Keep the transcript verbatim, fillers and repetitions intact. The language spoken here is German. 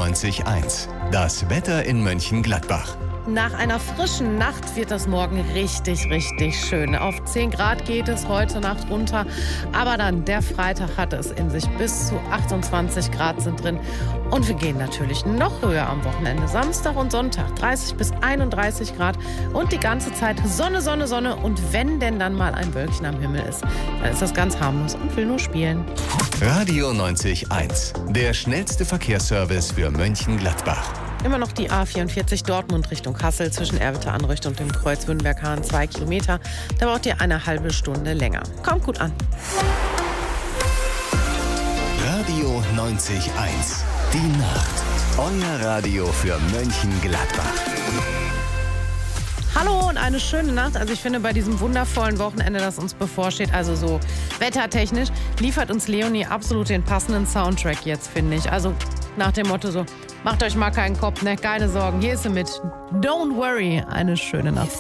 neunzig Komma eins. Das Wetter in Mönchengladbach. Nach einer frischen Nacht wird das morgen richtig, richtig schön. Auf zehn Grad geht es heute Nacht runter, aber dann der Freitag hat es in sich. Bis zu achtundzwanzig Grad sind drin. Und wir gehen natürlich noch höher am Wochenende. Samstag und Sonntag dreißig bis einunddreißig Grad und die ganze Zeit Sonne, Sonne, Sonne. Und wenn denn dann mal ein Wölkchen am Himmel ist, dann ist das ganz harmlos und will nur spielen. Radio neunzig Komma eins. Der schnellste Verkehrsservice für Mönchengladbach. Immer noch die A vierundvierzig Dortmund Richtung Kassel zwischen Erwitte-Anricht und dem Kreuz Wünnberg-Hahn, zwei Kilometer. Da braucht ihr eine halbe Stunde länger. Kommt gut an. Radio neunzig Komma eins. Die Nacht. Euer Radio für Mönchengladbach. Hallo und eine schöne Nacht. Also ich finde, bei diesem wundervollen Wochenende, das uns bevorsteht, also so wettertechnisch, liefert uns Leonie absolut den passenden Soundtrack jetzt, finde ich. Also nach dem Motto so, macht euch mal keinen Kopf, ne? Keine Sorgen, hier ist sie mit Don't Worry. Eine schöne Nacht.